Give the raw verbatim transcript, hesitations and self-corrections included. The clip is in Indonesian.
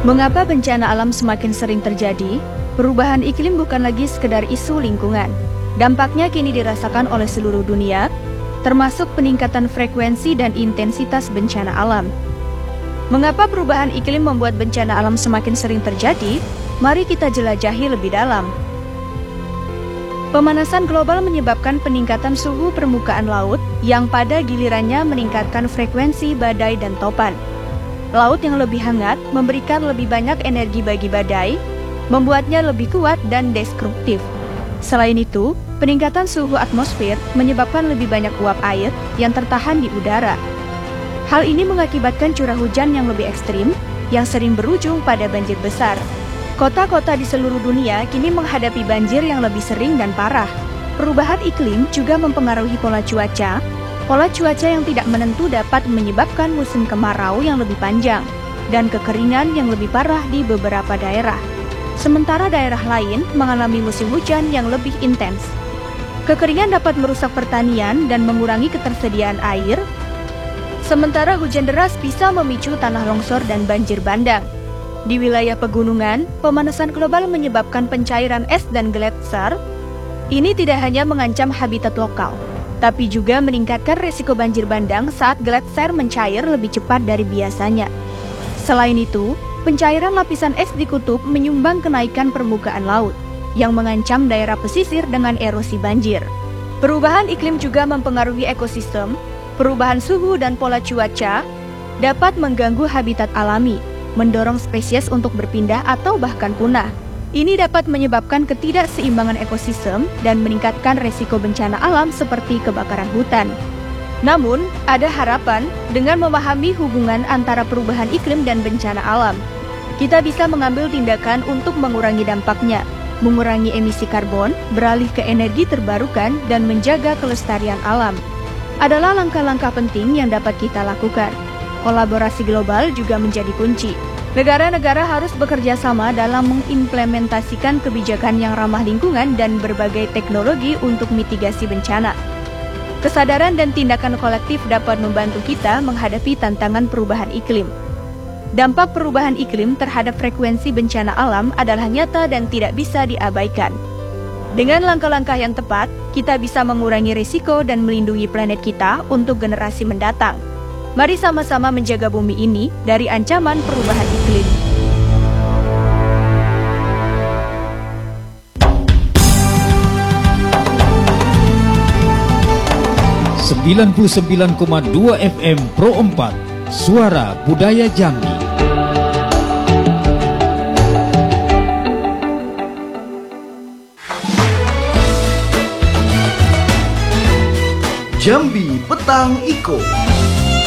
Mengapa bencana alam semakin sering terjadi? Perubahan iklim bukan lagi sekedar isu lingkungan. Dampaknya kini dirasakan oleh seluruh dunia, termasuk peningkatan frekuensi dan intensitas bencana alam. Mengapa perubahan iklim membuat bencana alam semakin sering terjadi? Mari kita jelajahi lebih dalam. Pemanasan global menyebabkan peningkatan suhu permukaan laut yang pada gilirannya meningkatkan frekuensi badai dan topan. Laut yang lebih hangat memberikan lebih banyak energi bagi badai, membuatnya lebih kuat dan destruktif. Selain itu, peningkatan suhu atmosfer menyebabkan lebih banyak uap air yang tertahan di udara. Hal ini mengakibatkan curah hujan yang lebih ekstrim, yang sering berujung pada banjir besar. Kota-kota di seluruh dunia kini menghadapi banjir yang lebih sering dan parah. Perubahan iklim juga mempengaruhi pola cuaca. Pola cuaca yang tidak menentu dapat menyebabkan musim kemarau yang lebih panjang dan kekeringan yang lebih parah di beberapa daerah. Sementara daerah lain mengalami musim hujan yang lebih intens. Kekeringan dapat merusak pertanian dan mengurangi ketersediaan air. Sementara hujan deras bisa memicu tanah longsor dan banjir bandang. Di wilayah pegunungan, pemanasan global menyebabkan pencairan es dan gletser. Ini tidak hanya mengancam habitat lokal, tapi juga meningkatkan risiko banjir bandang saat gletser mencair lebih cepat dari biasanya. Selain itu, pencairan lapisan es di kutub menyumbang kenaikan permukaan laut, yang mengancam daerah pesisir dengan erosi banjir. Perubahan iklim juga mempengaruhi ekosistem. Perubahan suhu dan pola cuaca dapat mengganggu habitat alami, mendorong spesies untuk berpindah atau bahkan punah. Ini dapat menyebabkan ketidakseimbangan ekosistem dan meningkatkan resiko bencana alam seperti kebakaran hutan. Namun, ada harapan dengan memahami hubungan antara perubahan iklim dan bencana alam. Kita bisa mengambil tindakan untuk mengurangi dampaknya, mengurangi emisi karbon, beralih ke energi terbarukan, dan menjaga kelestarian alam. Adalah langkah-langkah penting yang dapat kita lakukan. Kolaborasi global juga menjadi kunci. Negara-negara harus bekerja sama dalam mengimplementasikan kebijakan yang ramah lingkungan dan berbagai teknologi untuk mitigasi bencana. Kesadaran dan tindakan kolektif dapat membantu kita menghadapi tantangan perubahan iklim. Dampak perubahan iklim terhadap frekuensi bencana alam adalah nyata dan tidak bisa diabaikan. Dengan langkah-langkah yang tepat, kita bisa mengurangi risiko dan melindungi planet kita untuk generasi mendatang. Mari sama-sama menjaga bumi ini dari ancaman perubahan iklim. sembilan puluh sembilan koma dua F M Pro empat, Suara Budaya Jambi. Jambi Petang Iko.